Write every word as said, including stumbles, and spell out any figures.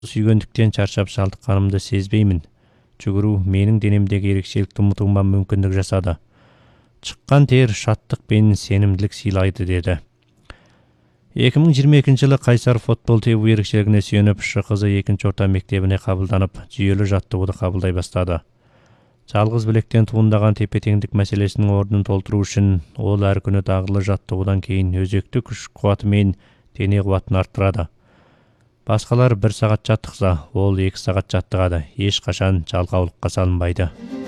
сүйгендіктен чарчап шалдыққанымды сезбеймін. Жүгіру менің денемдегі ерекшелікті ұмытуыма мүмкіндік жасады. Шыққан тер шаттық пен сенімділік сыйлайды, деді. екі мың жиырма екінші жылы Қайсар футбол тебу ерекшелігіне сүйеніп, ШқЗ екінші орта мектебіне қабылданып, жүйелі жаттығуды қабылдай бастады. Жалғыз білектен туындаған тепе-теңдік мәселесінің орнын толтыру үшін ол әр күні дағдылы жаттығудан кейін өзекті күш қуаты мен дене қуатын арттырады. Басқалар бір сағат жаттықса, ол екі сағат жаттығады, ешқашан жалқаулыққа салынбайды.